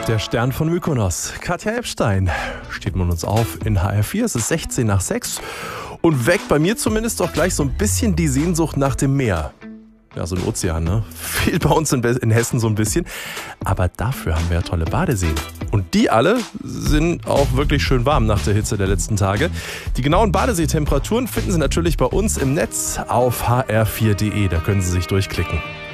Der Stern von Mykonos, Katja Epstein, steht man uns auf in HR4. Es ist 16 nach 6 und weckt bei mir zumindest auch gleich so ein bisschen die Sehnsucht nach dem Meer. Ja, so ein Ozean, ne? Fehlt bei uns in Hessen so ein bisschen. Aber dafür haben wir ja tolle Badeseen. Und die alle sind auch wirklich schön warm nach der Hitze der letzten Tage. Die genauen Badeseetemperaturen finden Sie natürlich bei uns im Netz auf hr4.de. Da können Sie sich durchklicken.